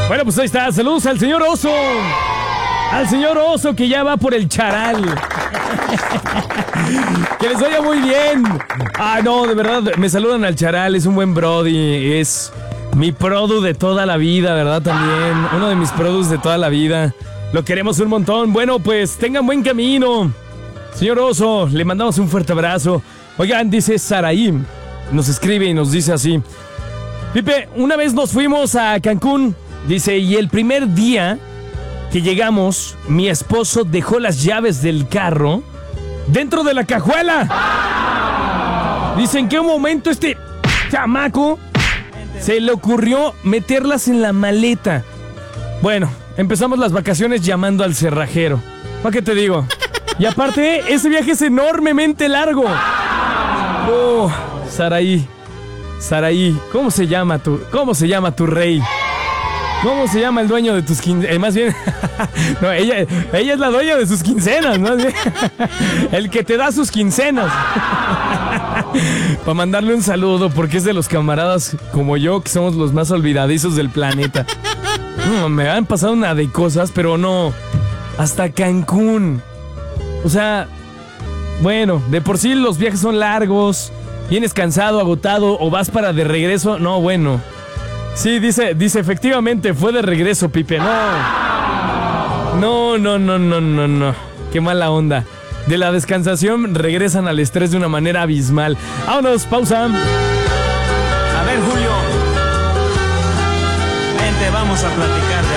Bueno, pues ahí está. Saludos al señor Oso. Al señor Oso que ya va por el charal. Que les vaya muy bien. Ah, no, de verdad, me saludan al charal. Es un buen brody. Es mi produ de toda la vida, ¿verdad? También. Uno de mis produs de toda la vida. Lo queremos un montón. Bueno, pues tengan buen camino. Señor Oso, le mandamos un fuerte abrazo. Oigan, dice Saraí. Nos escribe y nos dice así. Pipe, una vez nos fuimos a Cancún. Dice, y el primer día que llegamos, mi esposo dejó las llaves del carro dentro de la cajuela. Dice, ¿en qué momento este chamaco se le ocurrió meterlas en la maleta? Bueno, empezamos las vacaciones llamando al cerrajero. ¿Para qué te digo? Y aparte, ese viaje es enormemente largo. Oh, Saraí, ¿cómo se llama tu rey? ¿Cómo se llama el dueño de tus quincenas? Más bien, no, ella es la dueña de sus quincenas, ¿no? El que te da sus quincenas. Para mandarle un saludo, porque es de los camaradas como yo, que somos los más olvidadizos del planeta. Me han pasado una de cosas, pero no, hasta Cancún. O sea, bueno, de por sí los viajes son largos, vienes cansado, agotado, o vas para de regreso. No, bueno. Sí, dice, efectivamente, fue de regreso, Pipe. No. Qué mala onda. De la descansación regresan al estrés de una manera abismal. Vámonos, pausa. A ver, Julio. Vente, vamos a platicar.